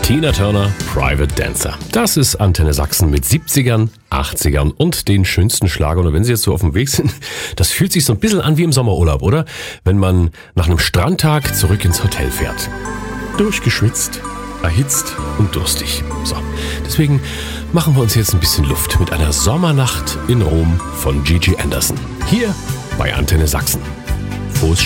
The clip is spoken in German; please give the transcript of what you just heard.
Tina Turner, Private Dancer. Das ist Antenne Sachsen mit 70ern, 80ern und den schönsten Schlagern. Und wenn Sie jetzt so auf dem Weg sind, das fühlt sich so ein bisschen an wie im Sommerurlaub, oder? Wenn man nach einem Strandtag zurück ins Hotel fährt. Durchgeschwitzt, erhitzt und durstig. So, deswegen machen wir uns jetzt ein bisschen Luft mit einer Sommernacht in Rom von Gigi Anderson. Hier bei Antenne Sachsen. Frohes